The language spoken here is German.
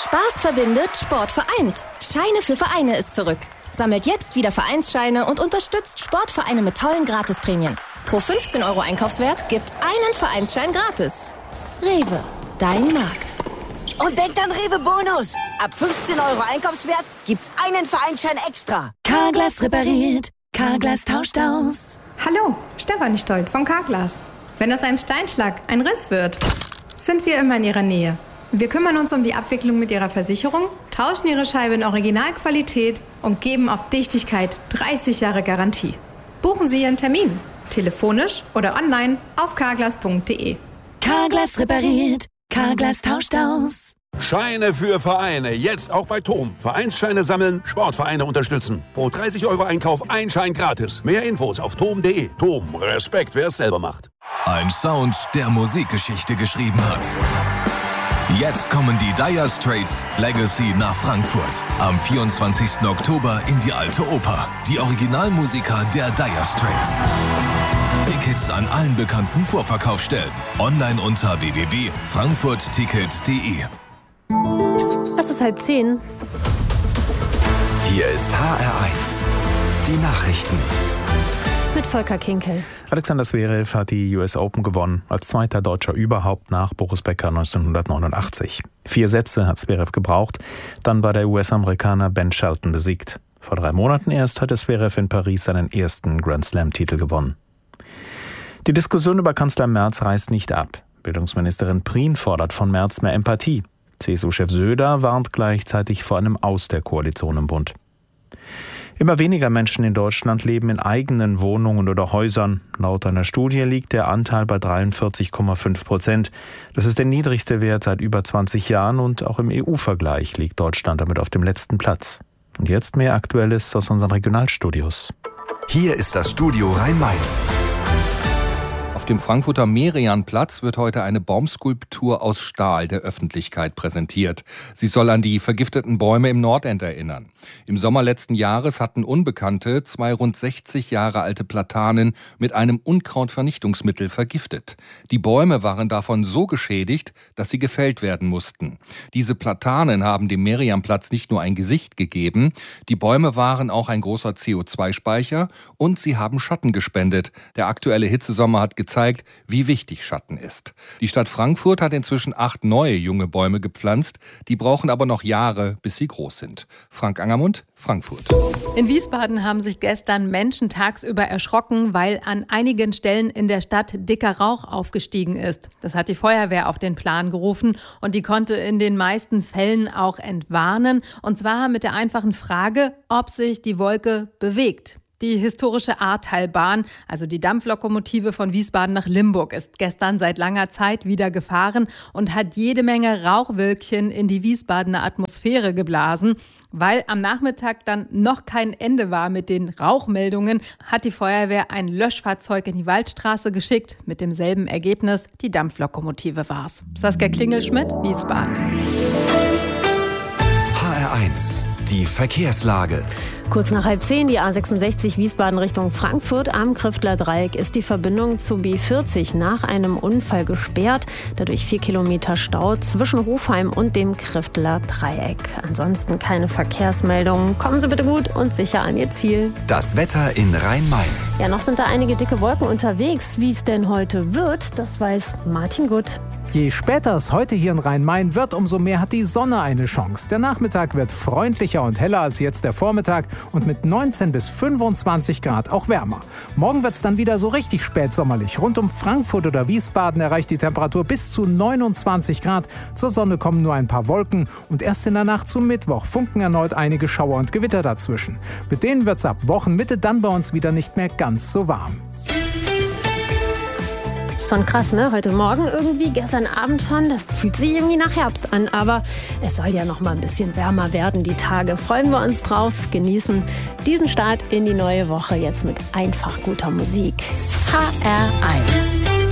Spaß verbindet, Sport vereint. Scheine für Vereine ist zurück. Sammelt jetzt wieder Vereinsscheine und unterstützt Sportvereine mit tollen Gratisprämien. Pro 15 € Einkaufswert gibt's einen Vereinsschein gratis. Rewe, dein Markt. Und denkt an Rewe Bonus. Ab 15 € Einkaufswert gibt's einen Vereinsschein extra. Carglass repariert. Carglass tauscht aus. Hallo, Stefanie Stolt von Carglass. Wenn aus einem Steinschlag ein Riss wird, sind wir immer in Ihrer Nähe. Wir kümmern uns um die Abwicklung mit Ihrer Versicherung, tauschen Ihre Scheibe in Originalqualität und geben auf Dichtigkeit 30 Jahre Garantie. Buchen Sie Ihren Termin, telefonisch oder online auf carglass.de. Carglass repariert. Carglass tauscht aus. Scheine für Vereine, jetzt auch bei TOM. Vereinsscheine sammeln, Sportvereine unterstützen. Pro 30 € Einkauf ein Schein gratis. Mehr Infos auf tom.de. TOM, Respekt, wer es selber macht. Ein Sound, der Musikgeschichte geschrieben hat. Jetzt kommen die Dire Straits Legacy nach Frankfurt. Am 24. Oktober in die Alte Oper. Die Originalmusiker der Dire Straits. Tickets an allen bekannten Vorverkaufsstellen. Online unter www.frankfurtticket.de. Es ist 9:30. Hier ist HR1. Die Nachrichten. Mit Volker Kinkel. Alexander Zverev hat die US Open gewonnen, als zweiter Deutscher überhaupt nach Boris Becker 1989. 4 Sätze hat Zverev gebraucht, dann war der US-Amerikaner Ben Shelton besiegt. Vor 3 Monaten erst hatte Zverev in Paris seinen ersten Grand-Slam-Titel gewonnen. Die Diskussion über Kanzler Merz reißt nicht ab. Bildungsministerin Prien fordert von Merz mehr Empathie. CSU-Chef Söder warnt gleichzeitig vor einem Aus der Koalition im Bund. Immer weniger Menschen in Deutschland leben in eigenen Wohnungen oder Häusern. Laut einer Studie liegt der Anteil bei 43,5%. Das ist der niedrigste Wert seit über 20 Jahren und auch im EU-Vergleich liegt Deutschland damit auf dem letzten Platz. Und jetzt mehr Aktuelles aus unseren Regionalstudios. Hier ist das Studio Rhein-Main. Auf dem Frankfurter Merianplatz wird heute eine Baumskulptur aus Stahl der Öffentlichkeit präsentiert. Sie soll an die vergifteten Bäume im Nordend erinnern. Im Sommer letzten Jahres hatten Unbekannte 2 rund 60 Jahre alte Platanen mit einem Unkrautvernichtungsmittel vergiftet. Die Bäume waren davon so geschädigt, dass sie gefällt werden mussten. Diese Platanen haben dem Merianplatz nicht nur ein Gesicht gegeben, die Bäume waren auch ein großer CO2-Speicher und sie haben Schatten gespendet. Der aktuelle Hitzesommer hat gezeigt, wie wichtig Schatten ist. Die Stadt Frankfurt hat inzwischen 8 neue junge Bäume gepflanzt. Die brauchen aber noch Jahre, bis sie groß sind. Frank Angermund, Frankfurt. In Wiesbaden haben sich gestern Menschen tagsüber erschrocken, weil an einigen Stellen in der Stadt dicker Rauch aufgestiegen ist. Das hat die Feuerwehr auf den Plan gerufen und die konnte in den meisten Fällen auch entwarnen. Und zwar mit der einfachen Frage, ob sich die Wolke bewegt. Die historische Ahrtalbahn, also die Dampflokomotive von Wiesbaden nach Limburg, ist gestern seit langer Zeit wieder gefahren und hat jede Menge Rauchwölkchen in die Wiesbadener Atmosphäre geblasen. Weil am Nachmittag dann noch kein Ende war mit den Rauchmeldungen, hat die Feuerwehr ein Löschfahrzeug in die Waldstraße geschickt. Mit demselben Ergebnis, die Dampflokomotive war's. Saskia Klingelschmidt, Wiesbaden. HR1, die Verkehrslage. Kurz nach 9:30, die A66 Wiesbaden Richtung Frankfurt. Am Krifteler Dreieck ist die Verbindung zu B40 nach einem Unfall gesperrt. Dadurch 4 Kilometer Stau zwischen Hofheim und dem Krifteler Dreieck. Ansonsten keine Verkehrsmeldungen. Kommen Sie bitte gut und sicher an Ihr Ziel. Das Wetter in Rhein-Main. Ja, noch sind da einige dicke Wolken unterwegs. Wie es denn heute wird, das weiß Martin Gutt. Je später es heute hier in Rhein-Main wird, umso mehr hat die Sonne eine Chance. Der Nachmittag wird freundlicher und heller als jetzt der Vormittag und mit 19 bis 25 Grad auch wärmer. Morgen wird es dann wieder so richtig spätsommerlich. Rund um Frankfurt oder Wiesbaden erreicht die Temperatur bis zu 29 Grad. Zur Sonne kommen nur ein paar Wolken und erst in der Nacht zum Mittwoch funken erneut einige Schauer und Gewitter dazwischen. Mit denen wird es ab Wochenmitte dann bei uns wieder nicht mehr ganz so warm. Schon krass, ne? Heute Morgen irgendwie, gestern Abend schon. Das fühlt sich irgendwie nach Herbst an. Aber es soll ja noch mal ein bisschen wärmer werden, die Tage. Freuen wir uns drauf. Genießen diesen Start in die neue Woche jetzt mit einfach guter Musik. HR1.